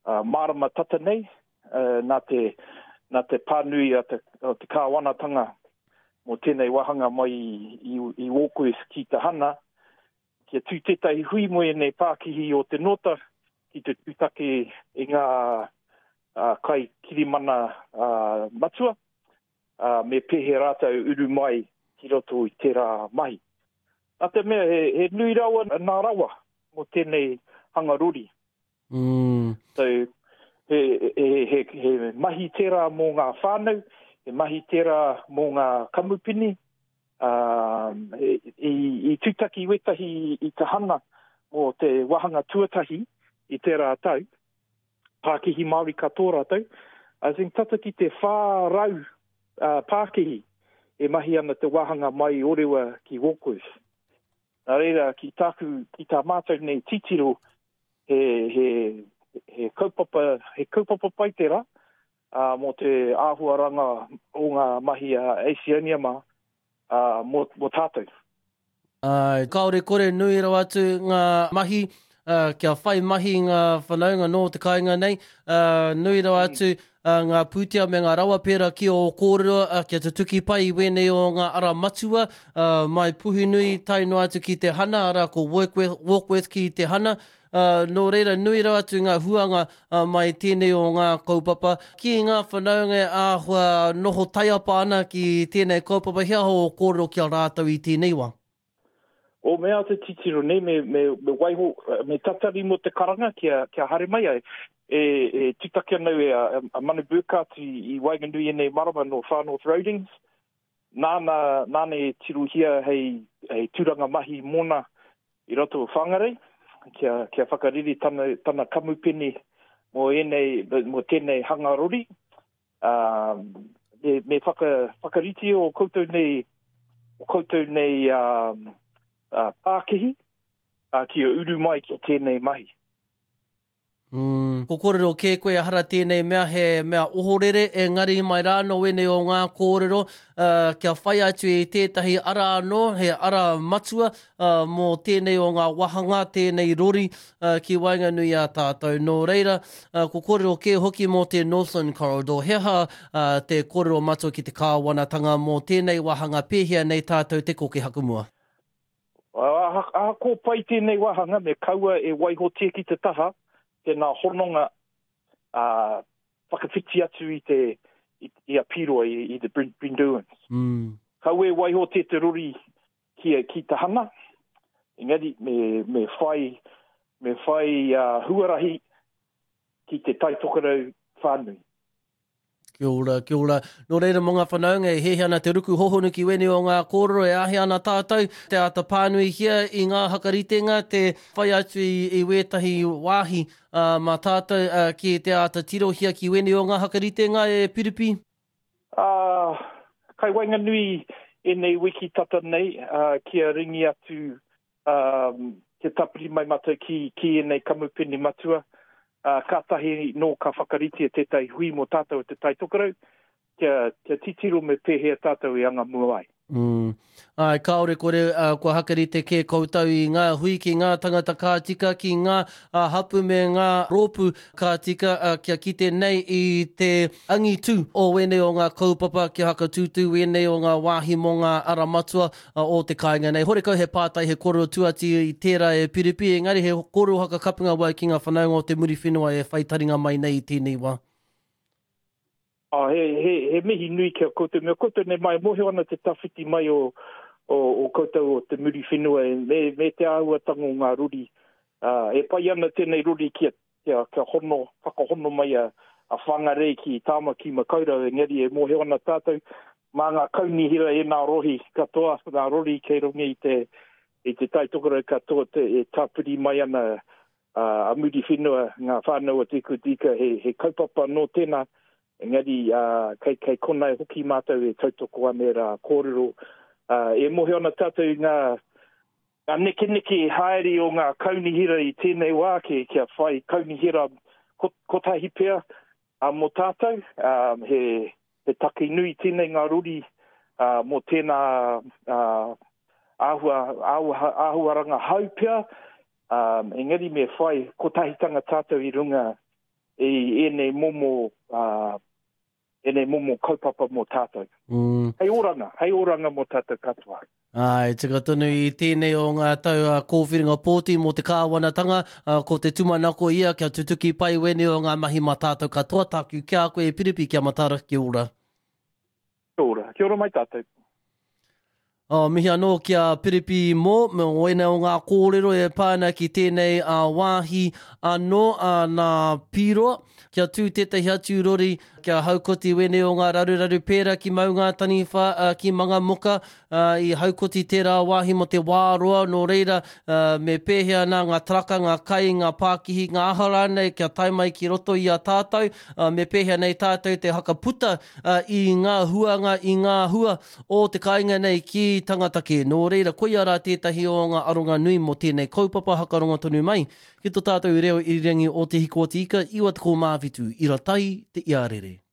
marama tata nei, nā te pānui o te kāwanatanga mo tēnei wahanga mai i Walkwest ki te hana, kia tū tētai hui mo e nei Pākihi o te nota, ki te tūtake i ngā kai kirimana matua, me pehe rātou uru mai ki roto i tērā mahi. Nā te mea, he nui rawa nā rawa mo tēnei hangaruri. So, he mahi tērā mō ngā whānau, he mahi tērā mō ngā kamupini, i tūtaki wetahi i te hana mō te wahanga tuatahi i tērā tau, Pākihi Māori katoa rātou. I think tata ki te whārau Pākihi, e mahi ana te wahanga mai orewa ki Walkwest. Nā reira, ki tā mātou nei titiro, he kaupapa pai tērā, mō te āhuaranga o ngā mahi Oceania mō tātou. Kaore kore nui rau atu ngā mahi, kia whai mahi ngā whanaunga no te kāinga nei, nui rau atu ngā pūtea me ngā rawa pēra ki o kōrero, kia te tuki pai i wene o ngā ara matua, mai puhi nui taino atu ki te hana, ara ko Walkwest ki te hana, no reira nui rau atu ngā huanga mai tēnei o ngā kaupapa. Ki ngā whanaunga āhua noho taiapa ana ki tēnei kaupapa, hea ho o kōrero kia rātau i tēnei wā? O mea te titiro nei, me waiho, me tatari mo te karanga kia hare mai ai, e titake anau a Manu Burkhardt i Waiganui nei marama no Far North Roadings. Nāne tiruhia hei tūranga mahi mōna i roto o whangarei, kia whakariri tana kamupini mo tēnei hangarori. Me whakariti o koutou nei Pākihi, kia uru mai ki tēnei mahi. Ko kōrero kē koe ahara tēnei mea, he mea ohorere, engari mai rāno wene o ngā kōrero, kia whai atu i tētahi ara anō, he ara matua, mō tēnei o ngā wahanga, tēnei rori, ki Wainganui a tātou. Nō reira, ko kōrero kē hoki mō te Northern Corridor, heha te kōrero matua ki te kāwanatanga mō tēnei wahanga pēhea nei tātou te koke hakumua. Ko pai tēnei wahanga, me kaua e waihotia ki te taha, tēnā hononga whakawhiti atu i a piroa i the Brinduans. Kau e waihotia te rori ki te hana, engari me whai huarahi ki te taitokarau whānui. Kia ora. Nō reira mō ngā whanaunga e hehe ana te ruku hohonu ki wene o ngā kōrero e ahe ana tātou. Te ata pānui hia i ngā hakaritenga, te whai atu i wētahi wāhi mā tātou ki te ata tirohia ki wene o ngā hakaritenga e Piripi? Kai Wainganui e nei wiki tata nei, kia ringi atu ke tapiri mai mata ki e nei kamupini matua. Kātahi no ka whakariti e tētai hui mo tātou te taitokarau, kia titiro me pēhea tātou i anga mua ai. Ai, kaore kore, kua hakarite kē koutou i ngā hui ki ngā tangata kātika, ki ngā hapu me ngā rōpu kātika, kia kite nei i te angitu o wene o ngā kaupapa, kia haka tūtū wene o ngā wāhi mo ngā aramatua o te kāinga nei. Hore kau he pātai he kōrero tuati i tērā e Piripi, engari he kōrero haka kapunga wai ki ngā whanaunga o te muri whenua e whaitaringa mai nei i tēnei wā. He mihi nui kia koutou. Mea koutou nei mai mohe ana te tawhiti mai o koutou o te muri whenua me te āhuatanga o ngā ruri. E pai ana tēnei ruri kia whakahono mai a whangarei ki Tāmaki Makaurau, engari e mohe ana tātou. Mā ngā kaunihira e nā rohi katoa, ngā rori kei runga i te taitokarau katoa e tāpiri mai ana a muri whenua, ngā whānau a tiku tika, he kaupapa no tēnā. Engari, kei konai hoki mātou e tautoko ane rā kōrero. E mohe ana tātou ngā neke haere o ngā kaunihira i tēnei wā, kia whai kaunihira kotahi pēr mō tātou. He take nui tēnei ngā ruri mō tēnā āhuaranga hau pēr. Engari me whai kotahitanga tātou i runga ene momo kaupapa mō tātou. Hei oranga mō tātou katoa. Ai, tika tonu I tēnei o ngā tau kōwhiringa pōti mō te kāwanatanga, ko te tumanako ia kia tutuki pai wene o ngā mahi mā tātou katoa, tāku kia koe piripi kia matara, kia ora. Kia ora mai tātou. Mihi anō kia piripi mō, me oena o ngā kōrero e pāna ki tēnei wāhi anō nā pīroa, kia tū tētahi atu rori, kia haukoti wene o ngā raruraru pēra ki maunga taniwha ki mga muka, I haukoti tērā wāhi mo te wāroa, nō reira me pēhea nā ngā traka, ngā kai, ngā pākihi, ngā ahara nei, kia taimai ki roto I a tātou, me pēhea nei tātou te hakaputa I ngā huanga, I ngā hua o te kāinga nei ki tangatake. Nō reira, koia rā tētahi o ngā aronga nui mo tēnei kaupapa hakaronga tonu mai, ki tō tātou reo I rangi o te hiko o te ika, iwa te ko māwhitu, I ratai te iarere.